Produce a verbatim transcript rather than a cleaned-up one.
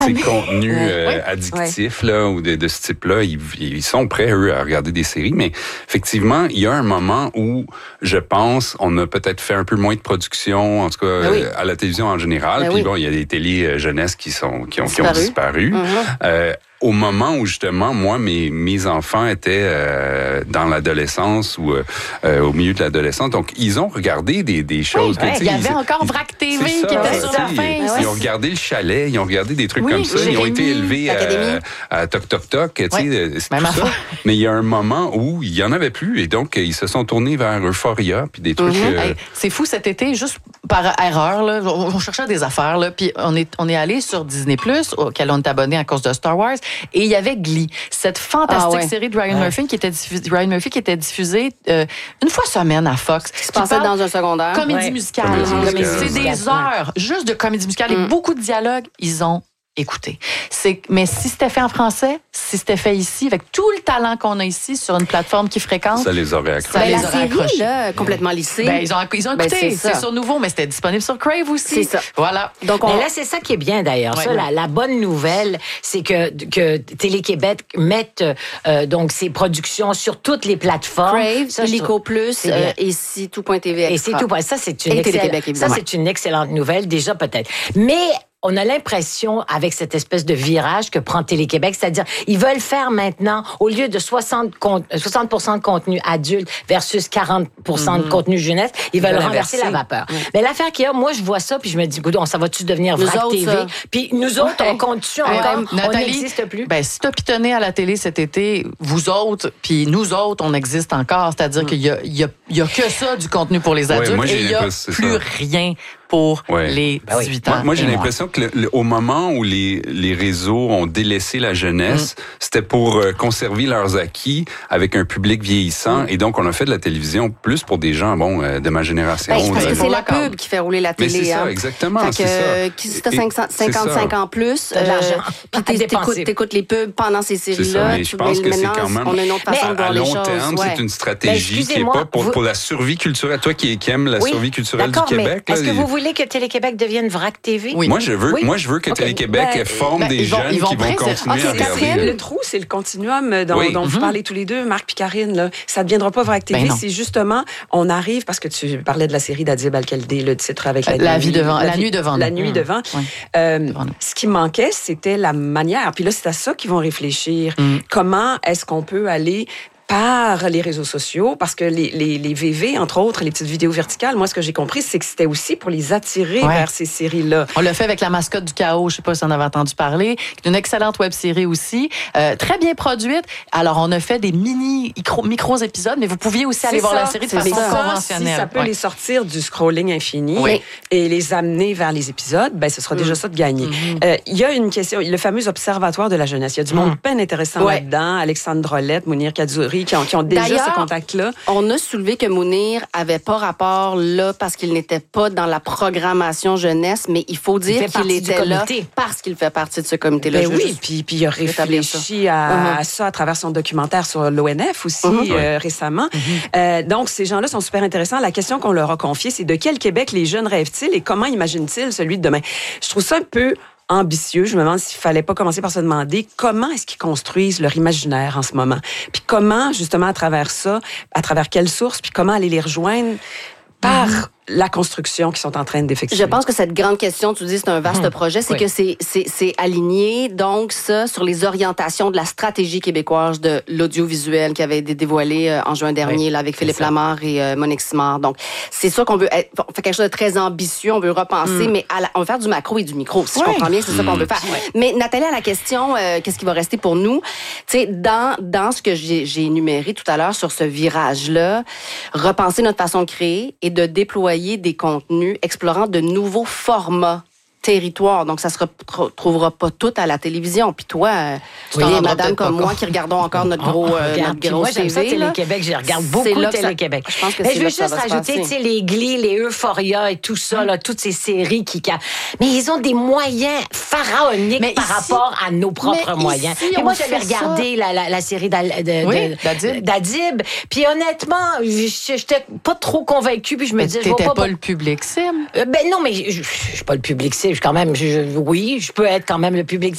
ces contenus euh, oui. addictifs là ou de, de ce type-là, ils, ils sont prêts eux à regarder des séries, mais effectivement, il y a un moment où je pense on a peut-être fait un peu moins de production, en tout cas oui. euh, à la télévision en général. Ben Puis oui. bon, il y a des télés euh, jeunesse qui sont qui ont disparu. qui ont disparu. Mm-hmm. Euh, au moment où justement moi mes mes enfants étaient euh, dans l'adolescence ou euh, au milieu de l'adolescence, donc ils ont regardé des des choses. Oui, que, il y avait ils, encore Vrac T V ça, qui était sur la ils, fin. Ils, ils ont regardé le chalet, ils ont regardé des trucs oui, comme ça. Jérémy, ils ont été élevés à, à Toc Toc Toc, tu sais, ouais, c'est tout ça. Mais il y a un moment où il y en avait plus et donc ils se sont tournés vers Euphoria puis des trucs. Mm-hmm. Euh... Hey, c'est fou cet été, juste par erreur là, on, on cherchait des affaires là, puis on est on est allé sur Disney plus, auquel on est abonné à cause de Star Wars, et il y avait Glee, cette fantastique ah ouais. série de Ryan ouais. Murphy qui était diffusée, Ryan Murphy qui était diffusée euh, une fois semaine à Fox. Qui se passait dans un secondaire. Comédie ouais. musicale. Comédie musicale. C'est des heures juste de comédie musicale mm. et beaucoup de dialogues. Ils ont écouté. C'est, mais si c'était fait en français, si c'était fait ici, avec tout le talent qu'on a ici sur une plateforme qui fréquente, ça les aurait accrochés. Ben, les la aurait série, accrochés. là, complètement lissée. Ben, ils ont, ils ont écouté. Ben, c'est, c'est sur Nouveau, mais c'était disponible sur Crave aussi. C'est ça. Voilà. Donc, on... Mais là, c'est ça qui est bien, d'ailleurs. Ouais, ça, ouais. La, la bonne nouvelle, c'est que, que Télé-Québec mette euh, donc ses productions sur toutes les plateformes. Crave, ça, Illico Plus, euh, et c'est tout point T V Extra. Et c'est tout point. Ça, c'est une, et excell... ça, c'est une excellente nouvelle, déjà, peut-être. Mais on a l'impression, avec cette espèce de virage que prend Télé-Québec, c'est-à-dire, ils veulent faire maintenant, au lieu de soixante pour cent de contenu adulte versus quarante pour cent mm-hmm. de contenu jeunesse, ils veulent renverser la vapeur. Mm-hmm. Mais l'affaire qu'il y a, moi, je vois ça, puis je me dis, ça va-tu devenir Vrac T V? Puis nous autres, ouais. on compte-tu encore? Ouais. Nathalie, on n'existe plus? Ben, si t'as pitonné à la télé cet été, vous autres, puis nous autres, on existe encore. C'est-à-dire mm. qu'il y a, il y, a, il y a que ça, du contenu pour les adultes, ouais, moi, et il y a plus rien pour ouais. les dix-huit ben ans. Moi, moi j'ai l'impression que le, le, au moment où les, les réseaux ont délaissé la jeunesse, mm. c'était pour euh, conserver leurs acquis avec un public vieillissant. Mm. Et donc, on a fait de la télévision plus pour des gens, bon, euh, de ma génération. Ben, parce que c'est la pub qui fait rouler la télé. Mais c'est hein. ça, exactement. Fait c'est que, ça. Qui, si t'as cinquante-cinq ans plus, euh, puis t'écoutes, t'écoutes les pubs pendant ces séries-là. Mais je pense que c'est quand même... On a une autre façon de voir les choses. À long terme, c'est une stratégie qui est pas pour la survie culturelle. Toi qui aime la survie culturelle du Québec. Est-ce que vous voulez que Télé-Québec devienne Vrac T V? Oui. Moi, je veux, oui. moi, je veux que okay. Télé-Québec ben, forme ben, des jeunes vont, qui vont continuer ah, à regarder. Catherine, le trou, c'est le continuum dont, oui. dont mm-hmm. vous parlez tous les deux, Marc et Karine. Là. Ça ne deviendra pas Vrac T V. Ben c'est justement, on arrive, parce que tu parlais de la série d'Adib Al-Khaldi, le titre avec la, la nuit. Vie devant, la, la nuit devant. La nuit mmh. devant. Oui. Euh, devant ce qui manquait, c'était la manière. Puis là, c'est à ça qu'ils vont réfléchir. Mm. Comment est-ce qu'on peut aller par les réseaux sociaux, parce que les, les, les V V, entre autres, les petites vidéos verticales, moi, ce que j'ai compris, c'est que c'était aussi pour les attirer ouais. vers ces séries-là. On l'a fait avec La Mascotte du Chaos, je ne sais pas si on avait entendu parler. C'est une excellente web-série aussi, euh, très bien produite. Alors, on a fait des mini, micro, micro-épisodes, mais vous pouviez aussi c'est aller ça, voir la série de façon ça. conventionnelle. Si ça peut ouais. les sortir du scrolling infini oui. et les amener vers les épisodes, ben, ce sera mmh. déjà ça de gagner. Il mmh. euh, y a une question, le fameux observatoire de la jeunesse. Il y a du monde mmh. bien intéressant ouais. là-dedans. Alexandre Drolet, Mounir Kadzouri, qui ont, qui ont déjà D'ailleurs, ce contact-là. On a soulevé que Mounir avait pas rapport là parce qu'il n'était pas dans la programmation jeunesse, mais il faut dire il qu'il était là parce qu'il fait partie de ce comité-là. Ben oui, puis, puis il a réfléchi à, uh-huh. à ça à travers son documentaire sur l'O N F aussi uh-huh. euh, récemment. Uh-huh. Euh, donc, ces gens-là sont super intéressants. La question qu'on leur a confiée, c'est de quel Québec les jeunes rêvent-ils et comment imaginent-ils celui de demain? Je trouve ça un peu ambitieux. Je me demande s'il fallait pas commencer par se demander comment est-ce qu'ils construisent leur imaginaire en ce moment. Puis comment, justement, à travers ça, à travers quelles sources, puis comment aller les rejoindre par mm-hmm. la construction qu'ils sont en train d'effectuer. Je pense que cette grande question, tu dis c'est un vaste mmh. projet, c'est oui. que c'est, c'est, c'est aligné, donc ça, sur les orientations de la stratégie québécoise de l'audiovisuel qui avait été dévoilée euh, en juin dernier oui. là, avec Philippe ça. Lamar et euh, Monique Simard. Donc, c'est sûr qu'on veut être, on fait quelque chose de très ambitieux, on veut repenser, mmh. mais à la, on veut faire du macro et du micro, si oui. je comprends bien, c'est mmh. ça qu'on veut faire. Oui. Mais Nathalie, à la question, euh, qu'est-ce qui va rester pour nous? Tu sais, dans, dans ce que j'ai, j'ai énuméré tout à l'heure sur ce virage-là, repenser notre façon de créer et de déployer des contenus explorant de nouveaux formats territoire. Donc, ça se retrouvera pas tout à la télévision. Puis toi, euh, tu oui, es madame comme moi qui regardons encore notre gros, oh, euh, notre gros moi, T V. Ça, Télé-Québec, je regarde beaucoup Télé-Québec. Je pense que mais c'est je veux là juste que rajouter, tu sais, les Glee, les Euphoria et tout ça, là, toutes ces séries qui... Mais ils ont des moyens pharaoniques mais par ici, rapport à nos propres moyens. Ici, puis moi, j'avais regardé la, la, la série d'Al, de, oui, de, d'Adib. d'Adib. Puis honnêtement, j'étais pas trop convaincue. Puis je me disais... T'étais pas, pas le public cible? Euh, ben non, mais je, je, je suis pas le public cible. Je suis quand même... Je, oui, je peux être quand même le public